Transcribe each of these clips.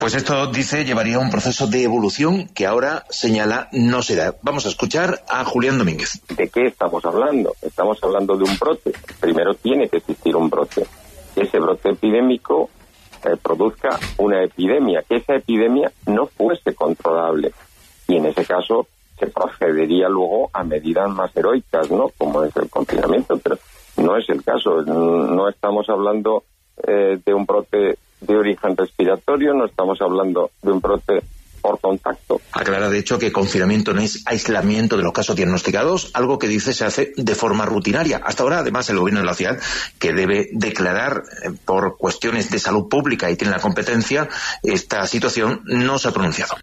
Pues esto, dice, llevaría a un proceso de evolución que ahora señala no se da. Vamos a escuchar a Julián Domínguez. ¿De qué estamos hablando? Estamos hablando de un brote. Primero tiene que existir un brote. Que ese brote epidémico produzca una epidemia, que esa epidemia no fuese controlable. Y en ese caso se procedería luego a medidas más heroicas, ¿no? Como es el confinamiento, pero no es el caso. No estamos hablando de un brote de origen respiratorio, no estamos hablando de un brote por contacto. Aclara, de hecho, que confinamiento no es aislamiento de los casos diagnosticados, algo que dice se hace de forma rutinaria. Hasta ahora, además, el gobierno de la ciudad, que debe declarar por cuestiones de salud pública y tiene la competencia, esta situación no se ha pronunciado.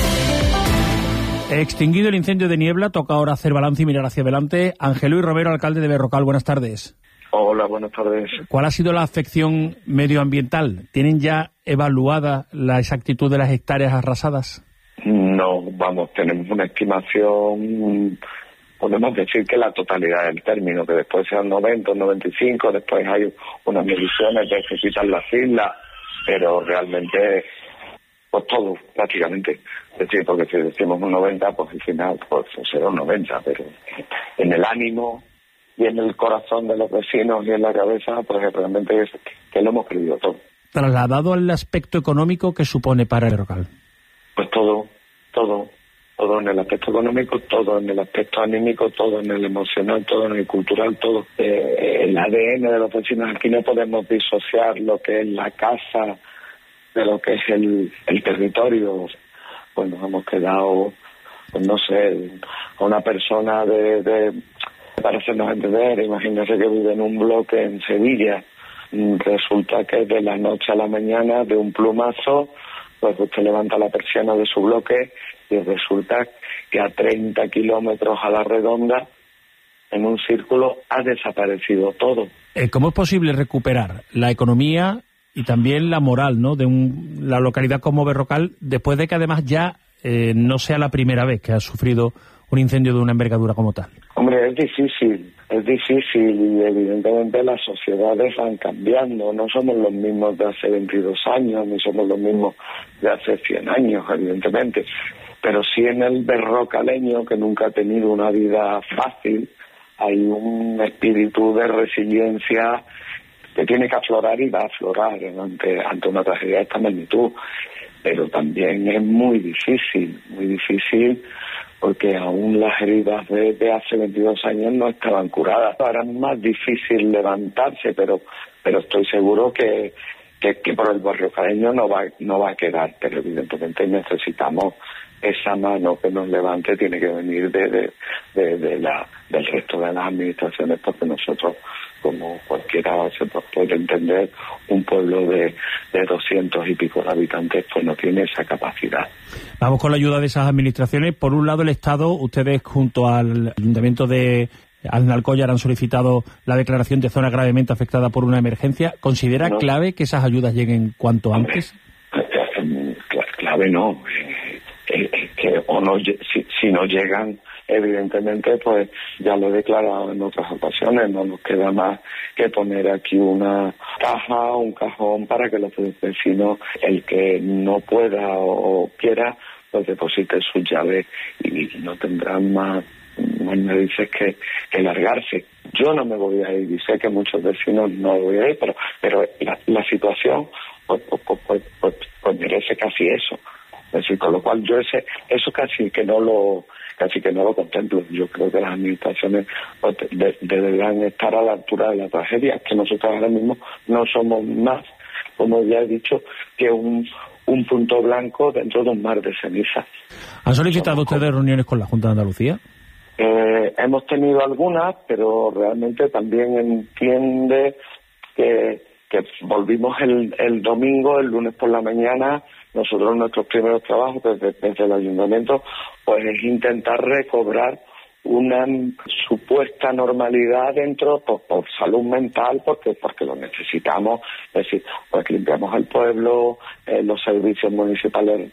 Extinguido el incendio de Niebla, toca ahora hacer balance y mirar hacia adelante. Ángel Luis Romero, alcalde de Berrocal, buenas tardes. Hola, buenas tardes. ¿Cuál ha sido la afección medioambiental? ¿Tienen ya evaluada la exactitud de las hectáreas arrasadas? No, tenemos una estimación, podemos decir que la totalidad del término, que después sean 90 o 95, después hay unas mediciones de que quitan las islas, pero realmente, pues todo, prácticamente. Es decir, porque si decimos un 90, pues al final pues será un 90, pero en el ánimo y en el corazón de los vecinos y en la cabeza, pues realmente es que lo hemos perdido todo. Trasladado al aspecto económico, ¿qué supone para el Berrocal? Pues todo en el aspecto económico, todo en el aspecto anímico, todo en el emocional, todo en el cultural, todo. El ADN de los vecinos, aquí no podemos disociar lo que es la casa de lo que es el territorio. Pues nos hemos quedado, pues no sé, a una persona para hacernos entender, imagínese que vive en un bloque en Sevilla, resulta que de la noche a la mañana, de un plumazo, pues usted levanta la persiana de su bloque y resulta que a 30 kilómetros a la redonda, en un círculo, ha desaparecido todo. ¿Cómo es posible recuperar la economía y también la moral, ¿no?, de la localidad como Berrocal, después de que además ya no sea la primera vez que ha sufrido un incendio de una envergadura como tal? Hombre, es difícil y evidentemente las sociedades van cambiando. No somos los mismos de hace 22 años, ni somos los mismos de hace 100 años, evidentemente. Pero sí en el berrocaleño, que nunca ha tenido una vida fácil, hay un espíritu de resiliencia que tiene que aflorar y va a aflorar ante una tragedia de esta magnitud. Pero también es muy difícil, porque aún las heridas de hace 22 años no estaban curadas. Ahora es más difícil levantarse, pero estoy seguro que por el berrocaleño no va a quedar. Pero evidentemente necesitamos esa mano que nos levante, tiene que venir del resto de las administraciones, porque nosotros, como cualquiera se puede entender, un pueblo de 200 y pico de habitantes pues no tiene esa capacidad. Vamos con la ayuda de esas administraciones. Por un lado, el Estado, ustedes junto al Ayuntamiento de Aznalcóllar han solicitado la declaración de zona gravemente afectada por una emergencia. ¿Considera clave que esas ayudas lleguen cuanto antes? Clave no. Que o no, si no llegan, evidentemente, pues ya lo he declarado en otras ocasiones, no nos queda más que poner aquí una caja, un cajón para que los vecinos, el que no pueda o quiera, pues deposite sus llaves y no tendrán más narices que largarse. Yo no me voy a ir y sé que muchos vecinos no voy a ir, pero la situación pues merece casi eso. Es decir, con lo cual yo eso casi que no lo contemplo. Yo creo que las administraciones deberán estar a la altura de la tragedia, que nosotros ahora mismo no somos más, como ya he dicho, que un punto blanco dentro de un mar de cenizas. ¿Han solicitado ustedes reuniones con la Junta de Andalucía? Hemos tenido algunas, pero realmente también entiende que volvimos el domingo, el lunes por la mañana. Nosotros nuestros primeros trabajos desde el ayuntamiento pues es intentar recobrar una supuesta normalidad dentro por salud mental, porque lo necesitamos. Es decir, pues limpiamos el pueblo, los servicios municipales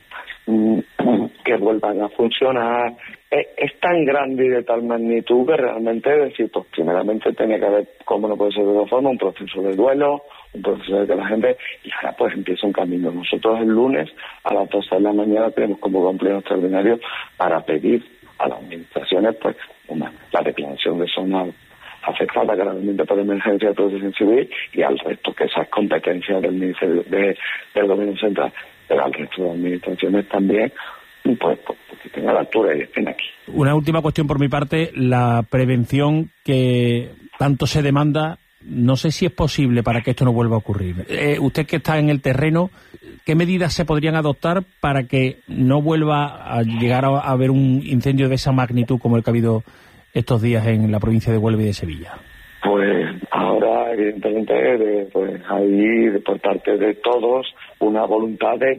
que vuelvan a funcionar. Es tan grande y de tal magnitud que realmente, es decir, pues primeramente tiene que haber, como no puede ser de otra forma, un proceso de duelo, un proceso de que la gente, y ahora pues empieza un camino. Nosotros el lunes a las 12 de la mañana tenemos como un pleno extraordinario para pedir a las administraciones pues la declaración de zona afectada gravemente por emergencia de protección civil, y al resto, que esas competencias del Ministerio del Gobierno Central, pero al resto de administraciones también, pues que estén a la altura y estén aquí. Una última cuestión por mi parte, la prevención que tanto se demanda, no sé si es posible para que esto no vuelva a ocurrir. Usted que está en el terreno, ¿qué medidas se podrían adoptar para que no vuelva a llegar a haber un incendio de esa magnitud como el que ha habido estos días en la provincia de Huelva y de Sevilla? Pues ahora, evidentemente, pues hay por parte de todos una voluntad de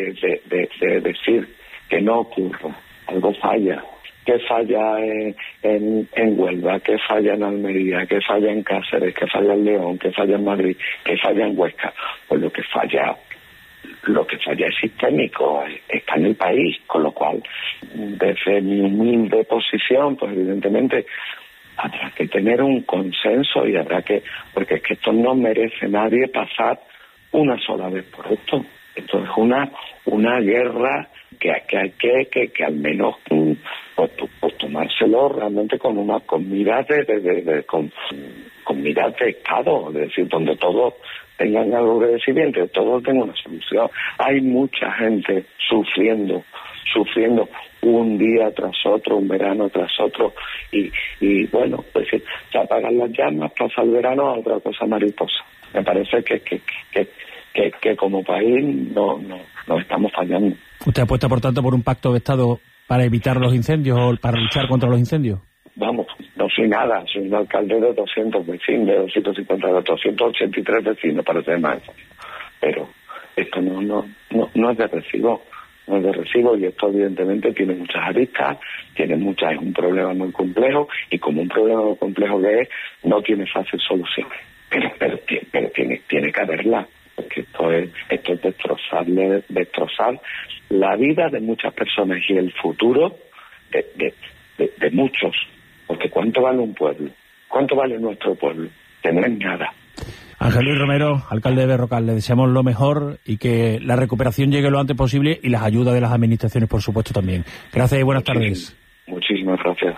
decir que no ocurra, algo falla. ¿Qué falla en Huelva? ¿Qué falla en Almería? ¿Qué falla en Cáceres? ¿Qué falla en León? ¿Qué falla en Madrid? ¿Qué falla en Huesca? Pues lo que falla es sistémico, está en el país, con lo cual, desde mi humilde posición, pues evidentemente habrá que tener un consenso y habrá que, porque es que esto no merece nadie pasar una sola vez por esto. Esto es una guerra que hay que al menos pues tomárselo realmente con miras con miras de Estado, es decir, donde todos tengan algo que decir, bien, que todos tengan una solución. Hay mucha gente sufriendo un día tras otro, un verano tras otro, y bueno, pues se apagan las llamas, pasa el verano a otra cosa mariposa. Me parece que como país no estamos fallando. ¿Usted apuesta, por tanto, por un pacto de Estado para evitar los incendios o para luchar contra los incendios? Vamos, no soy nada, soy un alcalde de 200 vecinos, de 250, de 283 vecinos, para ser más. Pero esto no es de recibo, no es de recibo, y esto evidentemente tiene muchas aristas, es un problema muy complejo, y como un problema muy complejo que es, no tiene fácil solución, pero tiene que haberla, porque esto es destrozar la vida de muchas personas y el futuro de muchos. Porque ¿cuánto vale un pueblo? ¿Cuánto vale nuestro pueblo? Que no es nada. Ángel Luis Romero, alcalde de Berrocal, le deseamos lo mejor y que la recuperación llegue lo antes posible, y las ayudas de las administraciones, por supuesto, también. Gracias y buenas tardes. Muchísimas gracias.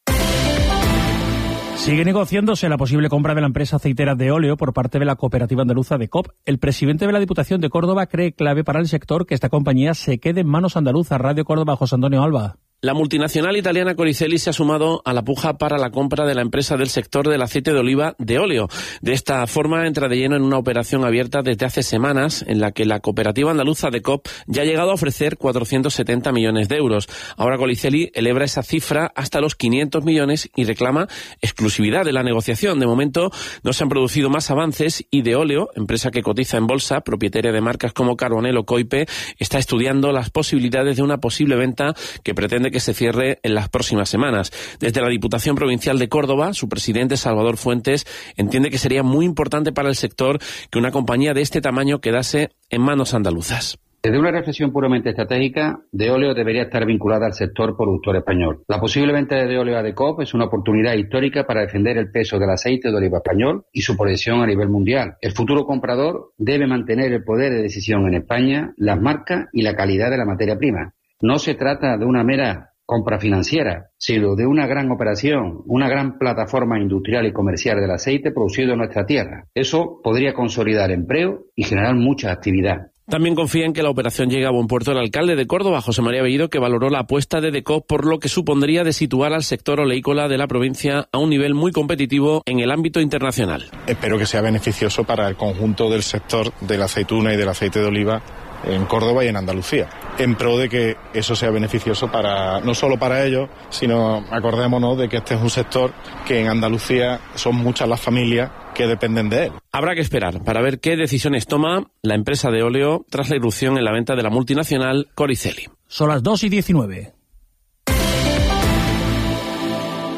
Sigue negociándose la posible compra de la empresa aceitera de óleo por parte de la cooperativa andaluza de COP. El presidente de la Diputación de Córdoba cree clave para el sector que esta compañía se quede en manos andaluzas. Radio Córdoba, José Antonio Alba. La multinacional italiana Coricelli se ha sumado a la puja para la compra de la empresa del sector del aceite de oliva de óleo. De esta forma entra de lleno en una operación abierta desde hace semanas en la que la cooperativa andaluza de COP ya ha llegado a ofrecer 470 millones de euros. Ahora Coricelli eleva esa cifra hasta los 500 millones y reclama exclusividad de la negociación. De momento no se han producido más avances y De Óleo, empresa que cotiza en bolsa, propietaria de marcas como Carbonell o Coipe, está estudiando las posibilidades de una posible venta que pretende que se cierre en las próximas semanas. Desde la Diputación Provincial de Córdoba, su presidente Salvador Fuentes entiende que sería muy importante para el sector que una compañía de este tamaño quedase en manos andaluzas. Desde una reflexión puramente estratégica, De Óleo debería estar vinculada al sector productor español. La posible venta de Óleo a De COP es una oportunidad histórica para defender el peso del aceite de oliva español y su proyección a nivel mundial. El futuro comprador debe mantener el poder de decisión en España, las marcas y la calidad de la materia prima. No se trata de una mera compra financiera, sino de una gran operación, una gran plataforma industrial y comercial del aceite producido en nuestra tierra. Eso podría consolidar empleo y generar mucha actividad. También confía en que la operación llegue a buen puerto el alcalde de Córdoba, José María Bellido, que valoró la apuesta de DECOP por lo que supondría de situar al sector oleícola de la provincia a un nivel muy competitivo en el ámbito internacional. Espero que sea beneficioso para el conjunto del sector de la aceituna y del aceite de oliva en Córdoba y en Andalucía, en pro de que eso sea beneficioso para no solo para ellos, sino acordémonos de que este es un sector que en Andalucía son muchas las familias que dependen de él. Habrá que esperar para ver qué decisiones toma la empresa de óleo tras la irrupción en la venta de la multinacional Coricelli. Son las 2:19.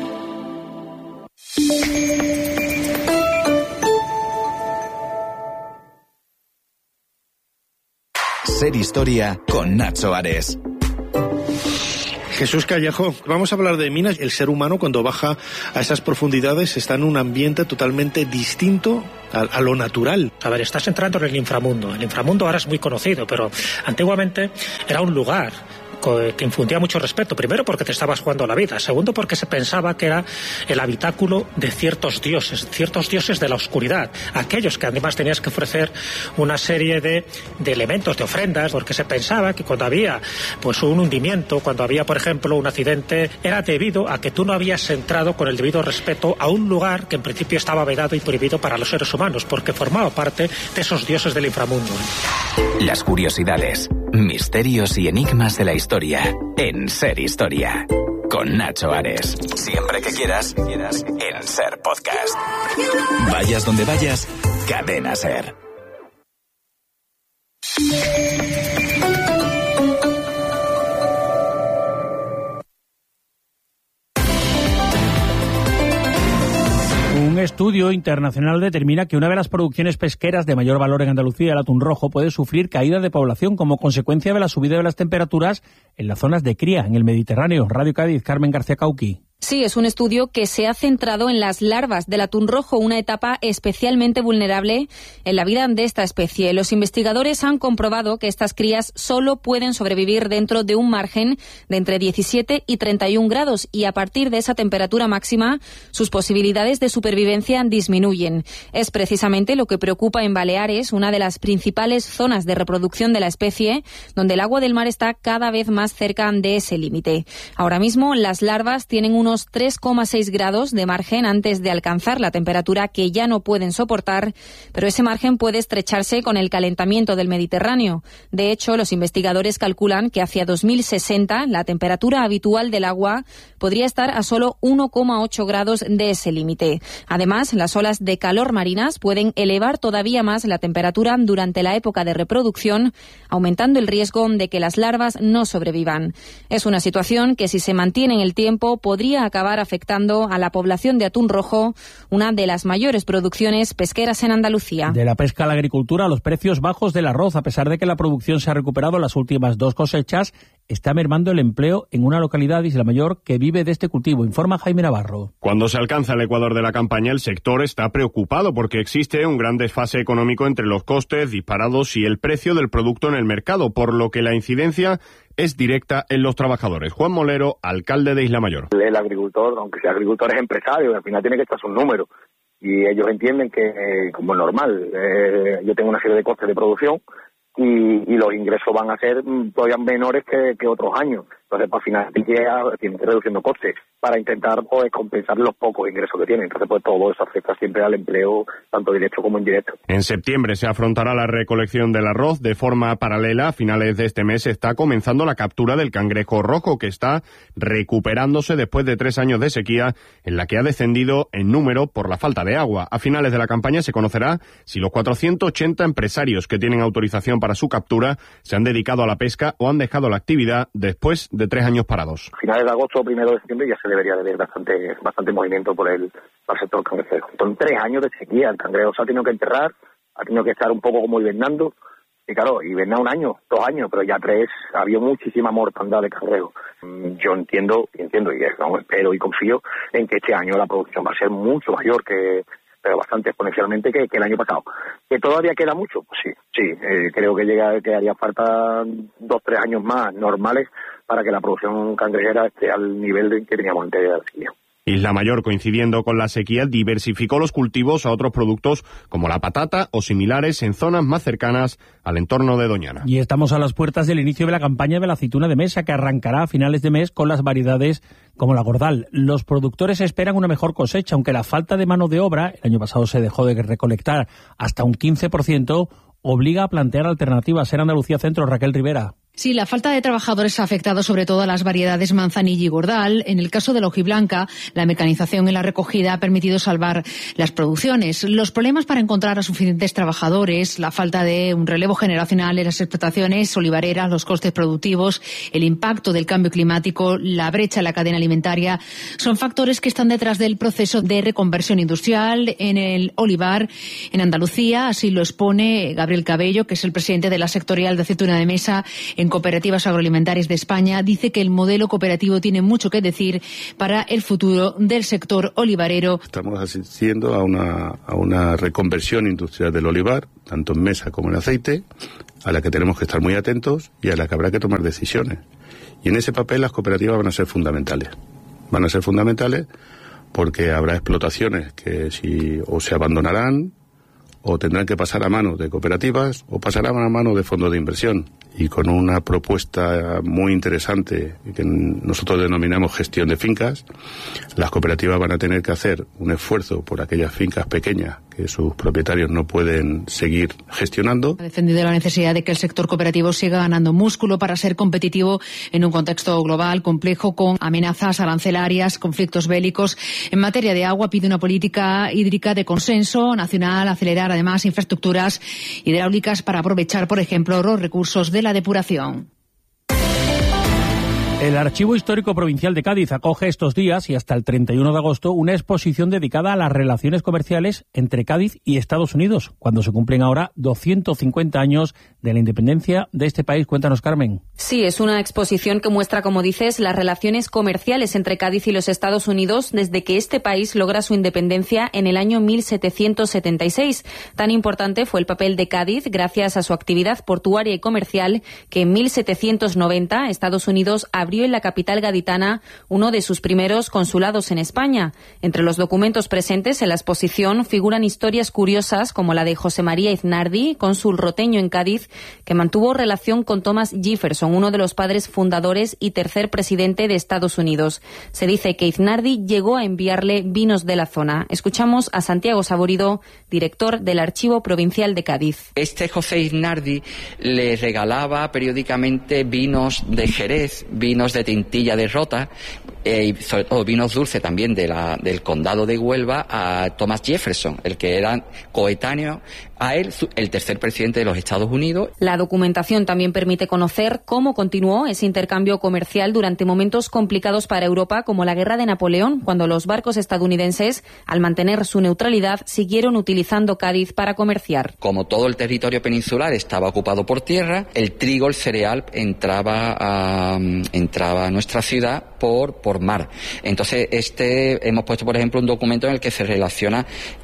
Ser Historia con Nacho Ares. Jesús Callejo, vamos a hablar de minas. El ser humano, cuando baja a esas profundidades, está en un ambiente totalmente distinto a lo natural. A ver, estás entrando en el inframundo. El inframundo ahora es muy conocido, pero antiguamente era un lugar que infundía mucho respeto. Primero, porque te estabas jugando la vida. Segundo, porque se pensaba que era el habitáculo de ciertos dioses de la oscuridad. Aquellos que además tenías que ofrecer una serie de elementos, de ofrendas, porque se pensaba que cuando había pues un hundimiento, cuando había, por ejemplo, un accidente, era debido a que tú no habías entrado con el debido respeto a un lugar que en principio estaba vedado y prohibido para los seres humanos, porque formaba parte de esos dioses del inframundo. Las curiosidades, misterios y enigmas de la historia en Ser Historia con Nacho Ares. Siempre que quieras en Ser Podcast. Vayas donde vayas, Cadena Ser. Un estudio internacional determina que una de las producciones pesqueras de mayor valor en Andalucía, el atún rojo, puede sufrir caída de población como consecuencia de la subida de las temperaturas en las zonas de cría en el Mediterráneo. Radio Cádiz, Carmen García Cauqui. Sí, es un estudio que se ha centrado en las larvas del atún rojo, una etapa especialmente vulnerable en la vida de esta especie. Los investigadores han comprobado que estas crías solo pueden sobrevivir dentro de un margen de entre 17 y 31 grados y a partir de esa temperatura máxima sus posibilidades de supervivencia disminuyen. Es precisamente lo que preocupa en Baleares, una de las principales zonas de reproducción de la especie, donde el agua del mar está cada vez más cerca de ese límite. Ahora mismo las larvas tienen unos 3,6 grados de margen antes de alcanzar la temperatura que ya no pueden soportar, pero ese margen puede estrecharse con el calentamiento del Mediterráneo. De hecho, los investigadores calculan que hacia 2060 la temperatura habitual del agua podría estar a solo 1,8 grados de ese límite. Además, las olas de calor marinas pueden elevar todavía más la temperatura durante la época de reproducción, aumentando el riesgo de que las larvas no sobrevivan. Es una situación que, si se mantiene en el tiempo, podría acabar afectando a la población de atún rojo, una de las mayores producciones pesqueras en Andalucía. De la pesca a la agricultura, los precios bajos del arroz, a pesar de que la producción se ha recuperado en las últimas 2 cosechas, está mermando el empleo en una localidad de Isla Mayor que vive de este cultivo, informa Jaime Navarro. Cuando se alcanza el ecuador de la campaña, el sector está preocupado porque existe un gran desfase económico entre los costes disparados y el precio del producto en el mercado, por lo que la incidencia es directa en los trabajadores. Juan Molero, alcalde de Isla Mayor. El agricultor, aunque sea agricultor, es empresario, al final tiene que echar sus números. Y ellos entienden que, como es normal, yo tengo una serie de costes de producción y los ingresos van a ser todavía menores que otros años. Entonces, al final, tienen que ir reduciendo costes para intentar pues compensar los pocos ingresos que tienen. Entonces, pues todo eso afecta siempre al empleo, tanto directo como indirecto. En septiembre se afrontará la recolección del arroz. De forma paralela, a finales de este mes está comenzando la captura del cangrejo rojo, que está recuperándose después de 3 años de sequía, en la que ha descendido en número por la falta de agua. A finales de la campaña se conocerá si los 480 empresarios que tienen autorización para su captura se han dedicado a la pesca o han dejado la actividad después de 3 años parados. A finales de agosto o 1 de septiembre ya se debería de ver bastante movimiento por el sector cangrejero. Son 3 años de sequía, el cangrejo se ha tenido que enterrar, ha tenido que estar un poco como hibernando, y claro, hibernar 1 año, 2 años, pero ya 3, había muchísima mortandad de cangrejo. Yo entiendo y espero y confío en que este año la producción va a ser mucho mayor pero bastante exponencialmente que el año pasado. ¿Que todavía queda mucho? Pues sí, creo que haría falta 2-3 años más normales para que la producción cangrejera esté al nivel que teníamos antes de la sequía. Isla Mayor, coincidiendo con la sequía, diversificó los cultivos a otros productos como la patata o similares en zonas más cercanas al entorno de Doñana. Y estamos a las puertas del inicio de la campaña de la aceituna de mesa, que arrancará a finales de mes con las variedades como la Gordal. Los productores esperan una mejor cosecha, aunque la falta de mano de obra, el año pasado se dejó de recolectar hasta un 15%, obliga a plantear alternativas. En Andalucía Centro, Raquel Rivera. Sí, la falta de trabajadores ha afectado sobre todo a las variedades manzanilla y gordal. En el caso de la hojiblanca, la mecanización en la recogida ha permitido salvar las producciones. Los problemas para encontrar a suficientes trabajadores, la falta de un relevo generacional en las explotaciones olivareras, los costes productivos, el impacto del cambio climático, la brecha en la cadena alimentaria, son factores que están detrás del proceso de reconversión industrial en el olivar en Andalucía. Así lo expone Gabriel Cabello, que es el presidente de la sectorial de aceituna de mesa en Cooperativas Agroalimentarias de España. Dice que el modelo cooperativo tiene mucho que decir para el futuro del sector olivarero. Estamos asistiendo a una reconversión industrial del olivar, tanto en mesa como en aceite, a la que tenemos que estar muy atentos y a la que habrá que tomar decisiones. Y en ese papel las cooperativas van a ser fundamentales. Van a ser fundamentales porque habrá explotaciones que o se abandonarán o tendrán que pasar a manos de cooperativas o pasarán a manos de fondos de inversión. Y con una propuesta muy interesante que nosotros denominamos gestión de fincas, las cooperativas van a tener que hacer un esfuerzo por aquellas fincas pequeñas que sus propietarios no pueden seguir gestionando. Ha defendido la necesidad de que el sector cooperativo siga ganando músculo para ser competitivo en un contexto global complejo con amenazas arancelarias, conflictos bélicos. En materia de agua pide una política hídrica de consenso nacional, acelerar además infraestructuras hidráulicas para aprovechar, por ejemplo, los recursos de la depuración. El Archivo Histórico Provincial de Cádiz acoge estos días y hasta el 31 de agosto una exposición dedicada a las relaciones comerciales entre Cádiz y Estados Unidos, cuando se cumplen ahora 250 años de la independencia de este país. Cuéntanos, Carmen. Sí, es una exposición que muestra, como dices, las relaciones comerciales entre Cádiz y los Estados Unidos desde que este país logra su independencia en el año 1776. Tan importante fue el papel de Cádiz gracias a su actividad portuaria y comercial que en 1790 Estados Unidos abrió en la capital gaditana uno de sus primeros consulados en España. Entre los documentos presentes en la exposición figuran historias curiosas como la de José María Iznardi, cónsul roteño en Cádiz, que mantuvo relación con Thomas Jefferson, uno de los padres fundadores y tercer presidente de Estados Unidos. Se dice que Iznardi llegó a enviarle vinos de la zona. Escuchamos a Santiago Saborido, director del Archivo Provincial de Cádiz. Este José Iznardi le regalaba periódicamente vinos de Jerez, vinos de Tintilla de Rota y sobre todo vinos dulces también del condado de Huelva a Thomas Jefferson, el que era coetáneo a él, el tercer presidente de los Estados Unidos. La documentación también permite conocer cómo continuó ese intercambio comercial durante momentos complicados para Europa, como la Guerra de Napoleón, cuando los barcos estadounidenses, al mantener su neutralidad, siguieron utilizando Cádiz para comerciar. Como todo el territorio peninsular estaba ocupado por tierra, el trigo, el cereal, entraba a nuestra ciudad por mar. Entonces, hemos puesto, por ejemplo, un documento en el que se relaciona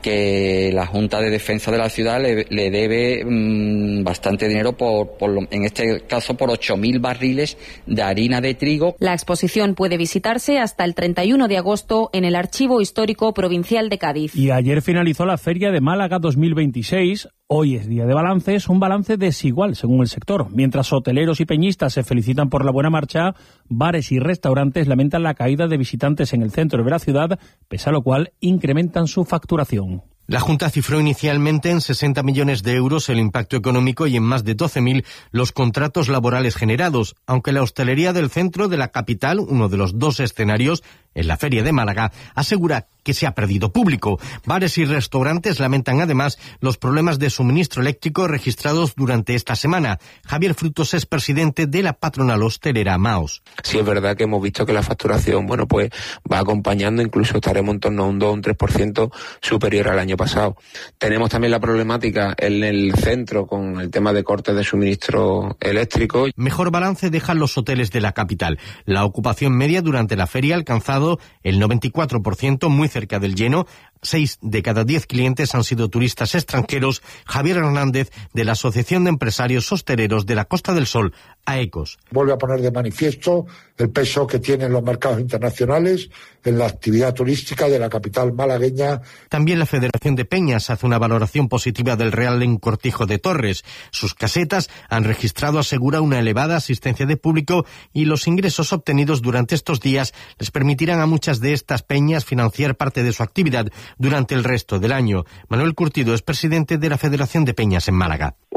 que la Junta de Defensa de la ciudad le debe bastante dinero, en este caso, por 8.000 barriles de harina de trigo. La exposición puede visitarse hasta el 31 de agosto en el Archivo Histórico Provincial de Cádiz. Y ayer finalizó la Feria de Málaga 2026. Hoy es día de balances, un balance desigual según el sector. Mientras hoteleros y peñistas se felicitan por la buena marcha, bares y restaurantes lamentan la caída de visitantes en el centro de la ciudad, pese a lo cual incrementan su facturación. La Junta cifró inicialmente en 60 millones de euros el impacto económico y en más de 12.000 los contratos laborales generados, aunque la hostelería del centro de la capital, uno de los dos escenarios en la Feria de Málaga, asegura que se ha perdido público. Bares y restaurantes lamentan además los problemas de suministro eléctrico registrados durante esta semana. Javier Frutos es presidente de la patronal hostelera Maos. Sí, es verdad que hemos visto que la facturación, pues va acompañando, incluso estaremos en torno a un 2 o un 3% superior al año pasado. Tenemos también la problemática en el centro con el tema de cortes de suministro eléctrico. Mejor balance dejan los hoteles de la capital. La ocupación media durante la feria ha alcanzado el 94%, muy cerca del lleno. 6 de cada 10 clientes han sido turistas extranjeros. Javier Hernández, de la Asociación de Empresarios Hosteleros de la Costa del Sol, AECOS. Vuelve a poner de manifiesto el peso que tienen los mercados internacionales en la actividad turística de la capital malagueña. También la Federación de Peñas hace una valoración positiva del Real en Cortijo de Torres. Sus casetas han registrado, asegura, una elevada asistencia de público y los ingresos obtenidos durante estos días les permitirán a muchas de estas peñas financiar parte de su actividad durante el resto del año. Manuel Curtido es presidente de la Federación de Peñas en Málaga. Una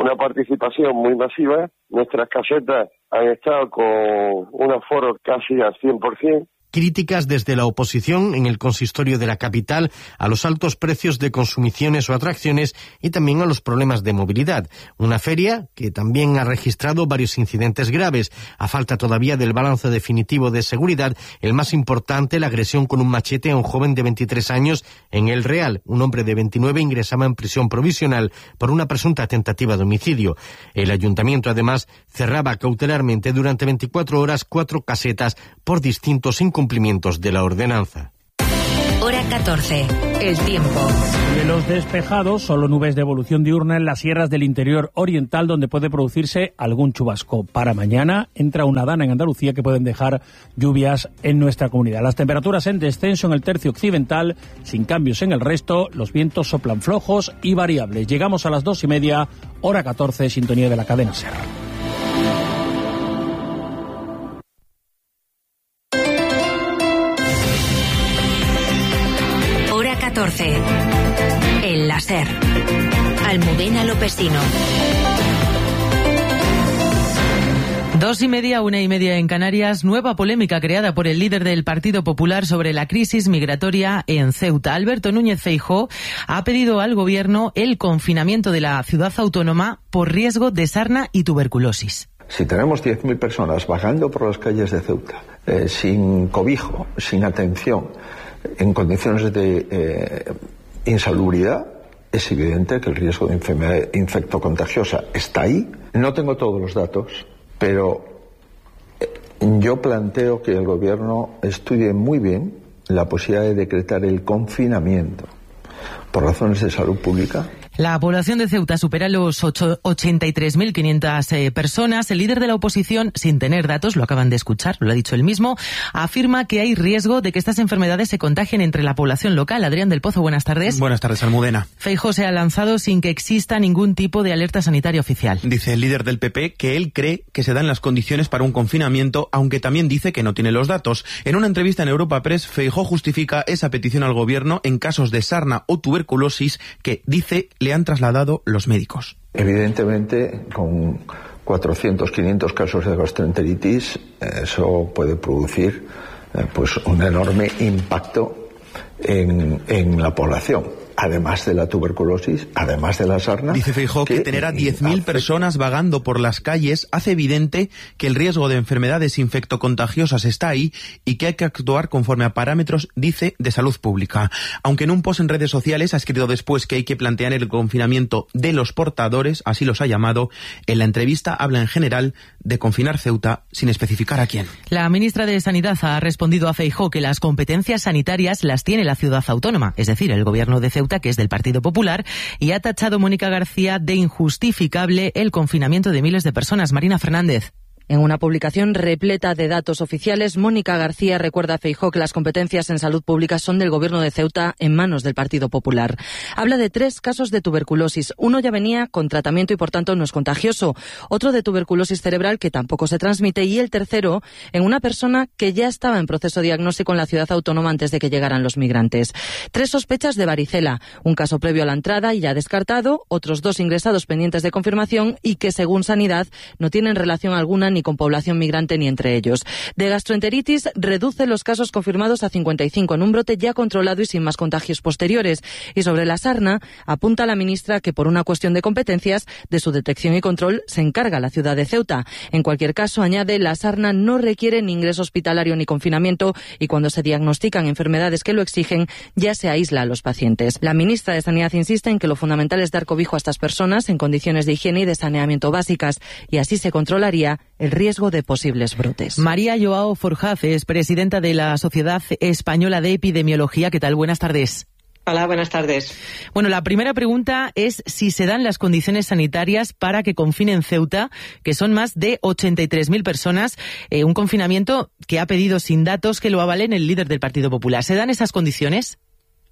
una participación muy masiva. Nuestras casetas han estado con un aforo casi al 100%. Críticas desde la oposición en el consistorio de la capital a los altos precios de consumiciones o atracciones y también a los problemas de movilidad. Una feria que también ha registrado varios incidentes graves. A falta todavía del balance definitivo de seguridad, el más importante, la agresión con un machete a un joven de 23 años en El Real. Un hombre de 29 ingresaba en prisión provisional por una presunta tentativa de homicidio. El ayuntamiento, además, cerraba cautelarmente durante 24 horas 4 casetas por distintos incumplimientos de la ordenanza. Hora 14. El tiempo. Cielos despejados, solo nubes de evolución diurna en las sierras del interior oriental, donde puede producirse algún chubasco. Para mañana entra una dana en Andalucía que pueden dejar lluvias en nuestra comunidad. Las temperaturas en descenso en el tercio occidental, sin cambios en el resto. Los vientos soplan flojos y variables. Llegamos a las 2:30, hora 14, sintonía de la cadena SER. Hora 14. El láser. Almudena Lopesino. 2:30, 1:30 en Canarias. Nueva polémica creada por el líder del Partido Popular sobre la crisis migratoria en Ceuta. Alberto Núñez Feijóo ha pedido al gobierno el confinamiento de la ciudad autónoma por riesgo de sarna y tuberculosis. Si tenemos 10.000 personas vagando por las calles de Ceuta, sin cobijo, sin atención, en condiciones de insalubridad, es evidente que el riesgo de enfermedad infectocontagiosa está ahí. No tengo todos los datos, pero yo planteo que el gobierno estudie muy bien la posibilidad de decretar el confinamiento por razones de salud pública. La población de Ceuta supera los 83.500 personas. El líder de la oposición, sin tener datos, lo acaban de escuchar, lo ha dicho él mismo, afirma que hay riesgo de que estas enfermedades se contagien entre la población local. Adrián del Pozo, buenas tardes. Buenas tardes, Almudena. Feijóo se ha lanzado sin que exista ningún tipo de alerta sanitaria oficial. Dice el líder del PP que él cree que se dan las condiciones para un confinamiento, aunque también dice que no tiene los datos. En una entrevista en Europa Press, Feijóo justifica esa petición al gobierno en casos de sarna o tuberculosis que, dice, le han trasladado los médicos. Evidentemente, con 400, 500 casos de gastroenteritis, eso puede producir pues un enorme impacto en la población. Además de la tuberculosis, además de la sarna. Dice Feijóo que tener a 10.000 personas vagando por las calles hace evidente que el riesgo de enfermedades infectocontagiosas está ahí y que hay que actuar conforme a parámetros, dice, de salud pública. Aunque en un post en redes sociales ha escrito después que hay que plantear el confinamiento de los portadores, así los ha llamado, en la entrevista habla en general de confinar Ceuta sin especificar a quién. La ministra de Sanidad ha respondido a Feijóo que las competencias sanitarias las tiene la ciudad autónoma, es decir, el gobierno de Ceuta, que es del Partido Popular, y ha tachado Mónica García de injustificable el confinamiento de miles de personas. Marina Fernández. En una publicación repleta de datos oficiales, Mónica García recuerda a Feijóo que las competencias en salud pública son del gobierno de Ceuta en manos del Partido Popular. Habla de 3 casos de tuberculosis. Uno ya venía con tratamiento y por tanto no es contagioso. Otro de tuberculosis cerebral que tampoco se transmite. Y el tercero en una persona que ya estaba en proceso diagnóstico en la ciudad autónoma antes de que llegaran los migrantes. 3 sospechas de varicela. Un caso previo a la entrada y ya descartado. Otros 2 ingresados pendientes de confirmación y que según Sanidad no tienen relación alguna ni con población migrante ni entre ellos. De gastroenteritis reduce los casos confirmados a 55 en un brote ya controlado y sin más contagios posteriores. Y sobre la sarna, apunta la ministra que por una cuestión de competencias, de su detección y control, se encarga la ciudad de Ceuta. En cualquier caso, añade, la sarna no requiere ni ingreso hospitalario ni confinamiento y cuando se diagnostican enfermedades que lo exigen, ya se aísla a los pacientes. La ministra de Sanidad insiste en que lo fundamental es dar cobijo a estas personas en condiciones de higiene y de saneamiento básicas y así se controlaría el riesgo de posibles brotes. María Joao Forjaz es presidenta de la Sociedad Española de Epidemiología. ¿Qué tal? Buenas tardes. Hola, buenas tardes. Bueno, la primera pregunta es si se dan las condiciones sanitarias para que confinen Ceuta, que son más de 83.000 personas, un confinamiento que ha pedido sin datos que lo avalen el líder del Partido Popular. ¿Se dan esas condiciones?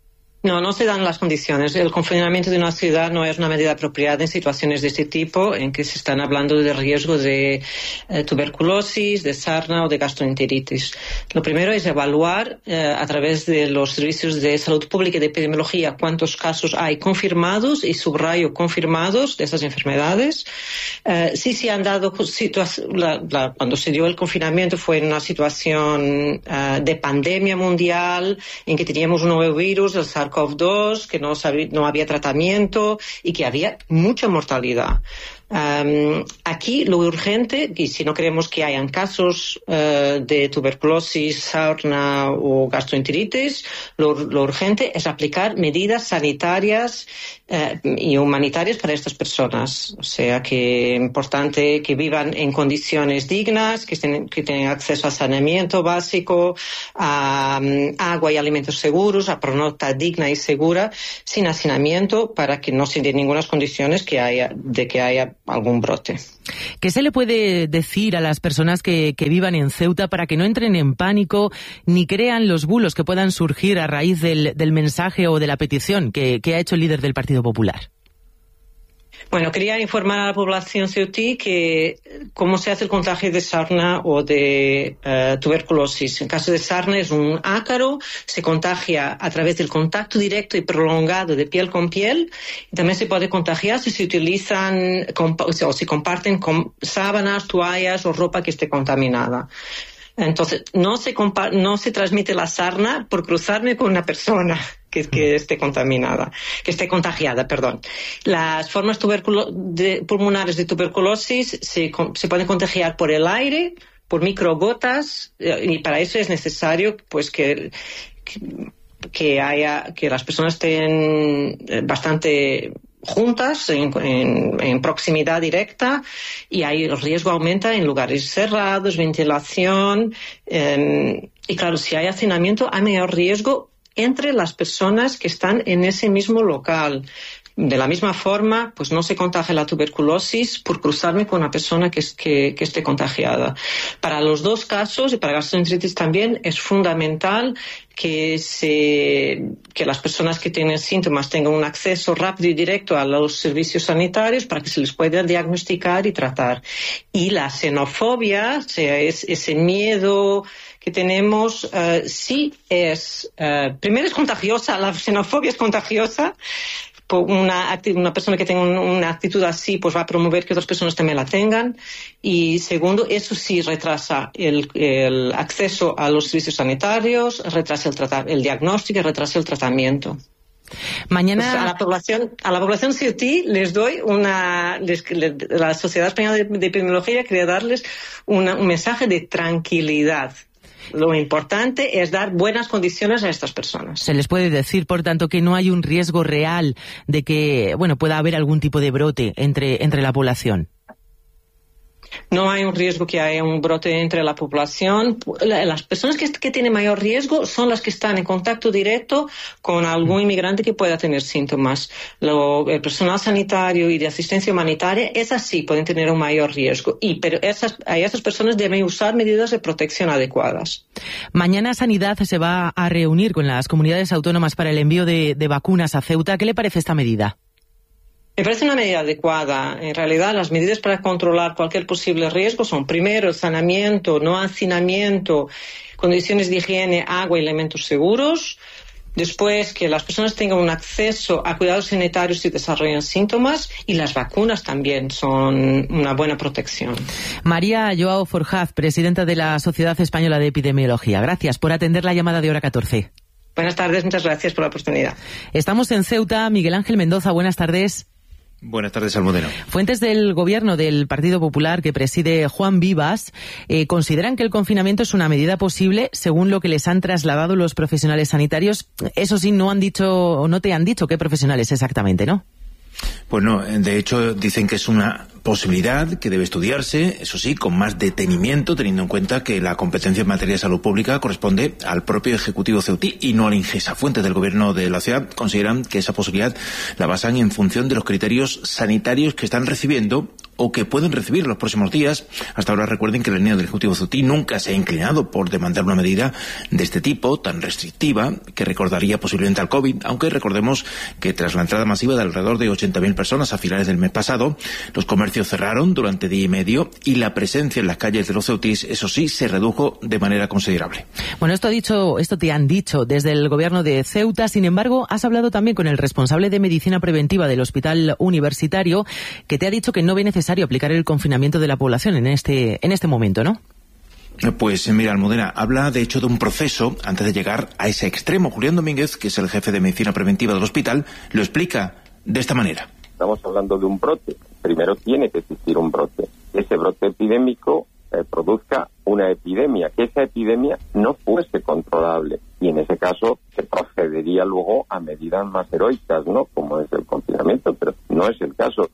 No se dan las condiciones. El confinamiento de una ciudad no es una medida apropiada en situaciones de este tipo, en que se están hablando de riesgo de tuberculosis, de sarna o de gastroenteritis. Lo primero es evaluar a través de los servicios de salud pública y de epidemiología cuántos casos hay confirmados, y subrayo confirmados, de esas enfermedades. Sí se han dado cuando se dio el confinamiento fue en una situación de pandemia mundial, en que teníamos un nuevo virus, el SARS-CoV-2, que no había tratamiento y que había mucha mortalidad. Aquí lo urgente, y si no queremos que hayan casos de tuberculosis, sarna o gastroenteritis, lo urgente es aplicar medidas sanitarias y humanitarias para estas personas. O sea, que es importante que vivan en condiciones dignas, que tengan acceso a saneamiento básico, a agua y alimentos seguros, a pronota digna y segura, sin hacinamiento, para que no se den ninguna condiciones que haya algún brote. ¿Qué se le puede decir a las personas que vivan en Ceuta para que no entren en pánico ni crean los bulos que puedan surgir a raíz del mensaje o de la petición que ha hecho el líder del Partido Popular? Bueno, quería informar a la población ceutí que cómo se hace el contagio de sarna o de tuberculosis. En caso de sarna es un ácaro, se contagia a través del contacto directo y prolongado de piel con piel. Y también se puede contagiar si se utilizan o se comparten con sábanas, toallas o ropa que esté contaminada. Entonces, no se transmite la sarna por cruzarme con una persona que esté contagiada. Las formas pulmonares de tuberculosi se pueden contagiar por el aire, por microgotas, y para eso es necesario pues que las personas estén bastante juntas, en proximidad directa, y ahí el riesgo aumenta en lugares cerrados, ventilación, y claro, si hay hacinamiento hay mayor riesgo entre las personas que están en ese mismo local. De la misma forma, pues no se contagia la tuberculosis por cruzarme con una persona que esté contagiada. Para los dos casos, y para gastroenteritis también, es fundamental que las personas que tienen síntomas tengan un acceso rápido y directo a los servicios sanitarios para que se les pueda diagnosticar y tratar. Y la xenofobia, o sea, ese miedo que tenemos, primero es contagiosa, la xenofobia es contagiosa. Una persona que tenga una actitud así pues va a promover que otras personas también la tengan, y segundo, eso sí retrasa el acceso a los servicios sanitarios, retrasa el diagnóstico y retrasa el tratamiento. Mañana pues a la población ceutí les doy la Sociedad Española de Epidemiología quería darles un mensaje de tranquilidad. Lo importante es dar buenas condiciones a estas personas. Se les puede decir, por tanto, que no hay un riesgo real de que pueda haber algún tipo de brote entre la población. No hay un riesgo que haya un brote entre la población. Las personas que tienen mayor riesgo son las que están en contacto directo con algún inmigrante que pueda tener síntomas. El personal sanitario y de asistencia humanitaria, esas sí pueden tener un mayor riesgo. Pero esas personas deben usar medidas de protección adecuadas. Mañana Sanidad se va a reunir con las comunidades autónomas para el envío de vacunas a Ceuta. ¿Qué le parece esta medida? Me parece una medida adecuada. En realidad, las medidas para controlar cualquier posible riesgo son, primero, saneamiento, no hacinamiento, condiciones de higiene, agua y alimentos seguros. Después, que las personas tengan un acceso a cuidados sanitarios si desarrollan síntomas, y las vacunas también son una buena protección. María Joao Forjaz, presidenta de la Sociedad Española de Epidemiología. Gracias por atender la llamada de Hora 14. Buenas tardes, muchas gracias por la oportunidad. Estamos en Ceuta. Miguel Ángel Mendoza, buenas tardes. Buenas tardes, Almudena. Fuentes del gobierno del Partido Popular que preside Juan Vivas consideran que el confinamiento es una medida posible según lo que les han trasladado los profesionales sanitarios. Eso sí, no te han dicho qué profesionales exactamente, ¿no? Pues no, de hecho dicen que es una posibilidad que debe estudiarse, eso sí, con más detenimiento, teniendo en cuenta que la competencia en materia de salud pública corresponde al propio Ejecutivo ceutí y no al Ingesa. Fuentes del gobierno de la ciudad consideran que esa posibilidad la basan en función de los criterios sanitarios que están recibiendo o que pueden recibir los próximos días. Hasta ahora recuerden que la línea del Ejecutivo ceutí nunca se ha inclinado por demandar una medida de este tipo, tan restrictiva, que recordaría posiblemente al COVID, aunque recordemos que tras la entrada masiva de alrededor de 80.000 personas a finales del mes pasado, los comercios cerraron durante día y medio y la presencia en las calles de los ceutís, eso sí, se redujo de manera considerable. Bueno, esto te han dicho desde el gobierno de Ceuta. Sin embargo, has hablado también con el responsable de medicina preventiva del Hospital Universitario, que te ha dicho que no ve necesario aplicar el confinamiento de la población en este momento, ¿no? Pues mira, Almudena, habla de hecho de un proceso antes de llegar a ese extremo. Julián Domínguez, que es el jefe de medicina preventiva del hospital, lo explica de esta manera. Estamos hablando de un brote. Primero tiene que existir un brote. Ese brote epidémico produzca una epidemia, que esa epidemia no fuese controlable. Y en ese caso se procedería luego a medidas más heroicas, ¿no? Como es el confinamiento, pero no es el caso.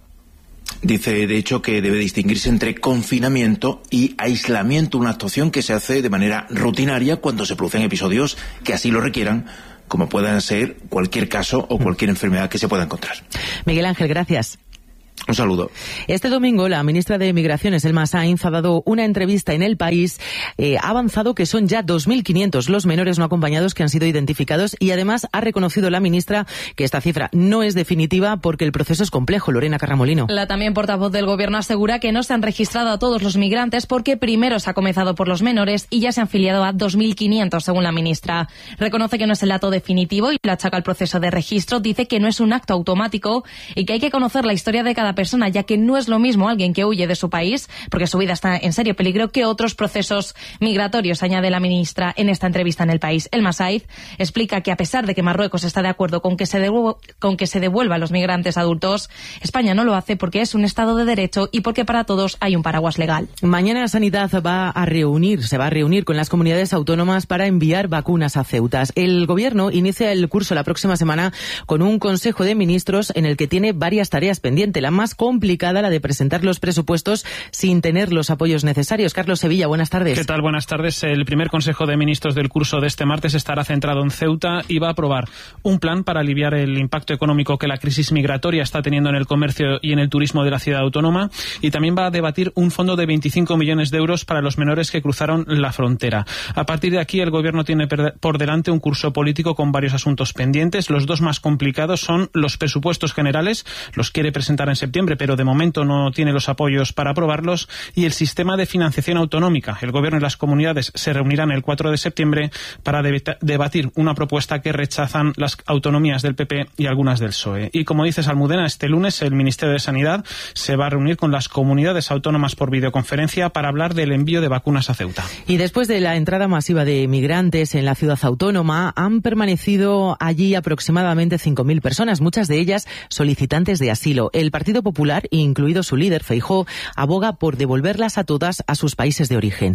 Dice, de hecho, que debe distinguirse entre confinamiento y aislamiento, una actuación que se hace de manera rutinaria cuando se producen episodios que así lo requieran, como puedan ser cualquier caso o cualquier enfermedad que se pueda encontrar. Miguel Ángel, gracias. Un saludo. Este domingo la ministra de Migraciones, Elma Sainz, ha dado una entrevista en El País. Ha avanzado que son ya 2.500 los menores no acompañados que han sido identificados y además ha reconocido la ministra que esta cifra no es definitiva porque el proceso es complejo. Lorena Carramolino. La también portavoz del Gobierno asegura que no se han registrado a todos los migrantes porque primero se ha comenzado por los menores y ya se han filiado a 2.500 según la ministra. Reconoce que no es el dato definitivo y lo achaca al proceso de registro. Dice que no es un acto automático y que hay que conocer la historia de cada persona, ya que no es lo mismo alguien que huye de su país, porque su vida está en serio peligro, que otros procesos migratorios, añade la ministra en esta entrevista en El País. Elma Sainz explica que a pesar de que Marruecos está de acuerdo con que se devuelva a los migrantes adultos, España no lo hace porque es un Estado de Derecho y porque para todos hay un paraguas legal. Mañana Sanidad se va a reunir con las comunidades autónomas para enviar vacunas a Ceuta. El Gobierno inicia el curso la próxima semana con un Consejo de Ministros en el que tiene varias tareas pendientes. La más complicada, la de presentar los presupuestos sin tener los apoyos necesarios. Carlos Sevilla, buenas tardes. ¿Qué tal? Buenas tardes. El primer Consejo de Ministros del curso de este martes estará centrado en Ceuta y va a aprobar un plan para aliviar el impacto económico que la crisis migratoria está teniendo en el comercio y en el turismo de la ciudad autónoma, y también va a debatir un fondo de 25 millones de euros para los menores que cruzaron la frontera. A partir de aquí, el Gobierno tiene por delante un curso político con varios asuntos pendientes. Los dos más complicados son los presupuestos generales, los quiere presentar en septiembre, pero de momento no tiene los apoyos para aprobarlos, y el sistema de financiación autonómica. El Gobierno y las comunidades se reunirán el 4 de septiembre para debatir una propuesta que rechazan las autonomías del PP y algunas del PSOE. Y como dices, Almudena, este lunes el Ministerio de Sanidad se va a reunir con las comunidades autónomas por videoconferencia para hablar del envío de vacunas a Ceuta. Y después de la entrada masiva de migrantes en la ciudad autónoma, han permanecido allí aproximadamente 5.000 personas, muchas de ellas solicitantes de asilo. El Partido Popular, incluido su líder, Feijóo, aboga por devolverlas a todas a sus países de origen.